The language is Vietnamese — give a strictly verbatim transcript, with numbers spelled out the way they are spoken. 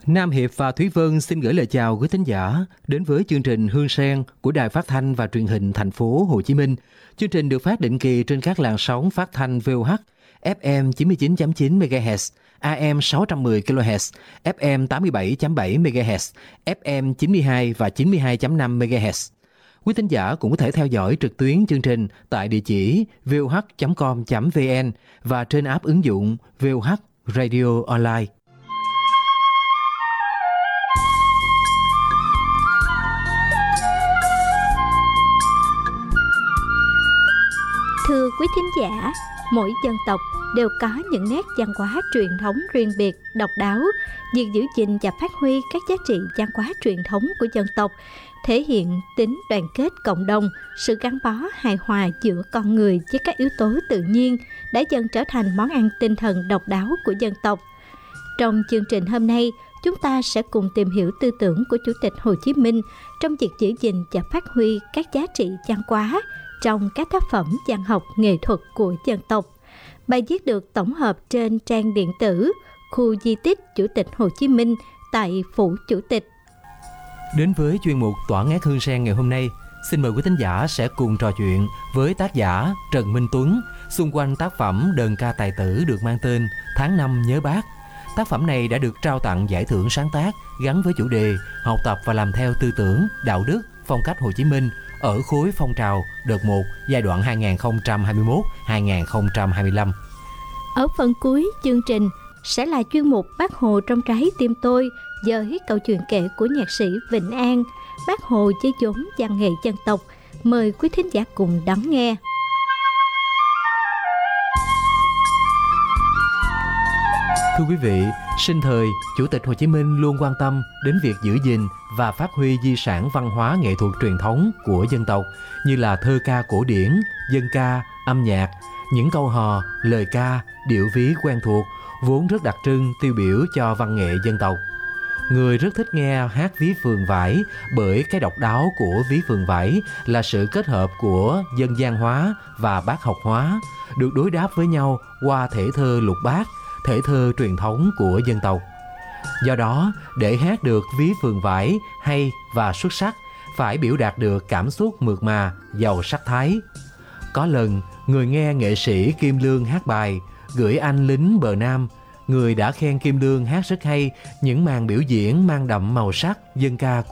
Nam Hiệp và Thúy Vân xin gửi lời chào quý thính giả đến với chương trình Hương Sen của Đài Phát thanh và Truyền hình Thành phố Hồ Chí Minh. Chương trình được phát định kỳ trên các làn sóng phát thanh vê o hát, ép em chín mươi chín chấm chín mê ga héc, a em sáu trăm mười ki lô héc, ép em tám mươi bảy chấm bảy mê ga héc, ép em chín mươi hai và chín mươi hai chấm năm mê ga héc. Quý thính giả cũng có thể theo dõi trực tuyến chương trình tại địa chỉ vê o hát chấm com chấm vê en và trên app ứng dụng vê o hát Radio Online. Thưa quý thính giả, mỗi dân tộc đều có những nét văn hóa truyền thống riêng biệt, độc đáo. Việc giữ gìn và phát huy các giá trị văn hóa truyền thống của dân tộc thể hiện tính đoàn kết cộng đồng, sự gắn bó hài hòa giữa con người với các yếu tố tự nhiên đã dần trở thành món ăn tinh thần độc đáo của dân tộc. Trong chương trình hôm nay, chúng ta sẽ cùng tìm hiểu tư tưởng của Chủ tịch Hồ Chí Minh trong việc giữ gìn và phát huy các giá trị văn hóa trong các tác phẩm văn học nghệ thuật của dân tộc. Bài viết được tổng hợp trên trang điện tử Khu di tích Chủ tịch Hồ Chí Minh tại Phủ Chủ tịch. Đến với chuyên mục Tỏa ngát Hương Sen ngày hôm nay, xin mời quý thính giả sẽ cùng trò chuyện với tác giả Trần Minh Tuấn xung quanh tác phẩm đơn ca tài tử được mang tên Tháng năm nhớ Bác. Tác phẩm này đã được trao tặng giải thưởng sáng tác gắn với chủ đề học tập và làm theo tư tưởng, đạo đức, phong cách Hồ Chí Minh ở khối phong trào đợt một giai đoạn hai nghìn không trăm hai mươi mốt đến hai nghìn không trăm hai mươi lăm. Ở phần cuối chương trình sẽ là chuyên mục Bác Hồ trong trái tim tôi với câu chuyện kể của nhạc sĩ Vịnh An, Bác Hồ với vốn văn nghệ dân tộc. Mời quý thính giả cùng đón nghe. Thưa quý vị, sinh thời, Chủ tịch Hồ Chí Minh luôn quan tâm đến việc giữ gìn và phát huy di sản văn hóa nghệ thuật truyền thống của dân tộc như là thơ ca cổ điển, dân ca, âm nhạc, những câu hò, lời ca, điệu ví quen thuộc, vốn rất đặc trưng tiêu biểu cho văn nghệ dân tộc. Người rất thích nghe hát ví phường vải bởi cái độc đáo của ví phường vải là sự kết hợp của dân gian hóa và bác học hóa, được đối đáp với nhau qua thể thơ lục bát, thể thơ truyền thống của dân tộc. Do đó, để hát được ví phường vải hay và xuất sắc, phải biểu đạt được cảm xúc mượt mà, giàu sắc thái. Có lần, người nghe nghệ sĩ Kim Lương hát bài Gửi anh lính bờ Nam, người đã khen Kim Lương hát rất hay những màn biểu diễn mang đậm màu sắc dân ca